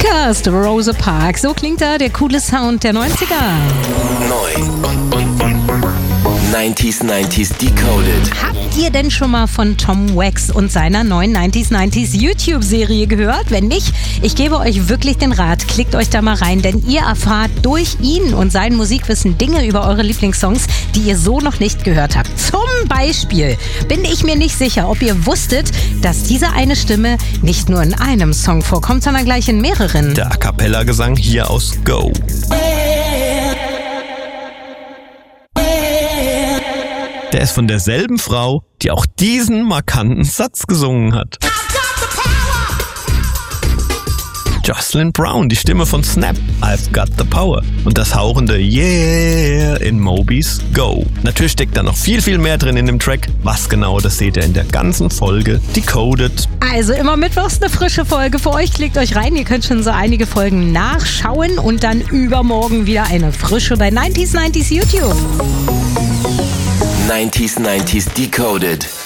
Outcast, Rosa Parks. So klingt da der coole Sound der 90er. Neu. 90s Decoded. Habt ihr denn schon mal von Tom Wax und seiner neuen 90s YouTube-Serie gehört? Wenn nicht, ich gebe euch wirklich den Rat, klickt euch da mal rein, denn ihr erfahrt durch ihn und sein Musikwissen Dinge über eure Lieblingssongs, die ihr so noch nicht gehört habt. Zum Beispiel bin ich mir nicht sicher, ob ihr wusstet, dass diese eine Stimme nicht nur in einem Song vorkommt, sondern gleich in mehreren. Der A-Cappella-Gesang hier aus Go. Der ist von derselben Frau, die auch diesen markanten Satz gesungen hat. Jocelyn Brown, die Stimme von Snap, I've Got the Power. Und das hauchende Yeah in Moby's Go. Natürlich steckt da noch viel mehr drin in dem Track. Was genau, das seht ihr in der ganzen Folge Decoded. Also immer mittwochs eine frische Folge für euch. Klickt euch rein, ihr könnt schon so einige Folgen nachschauen und dann übermorgen wieder eine frische bei 90s YouTube. 90s Decoded.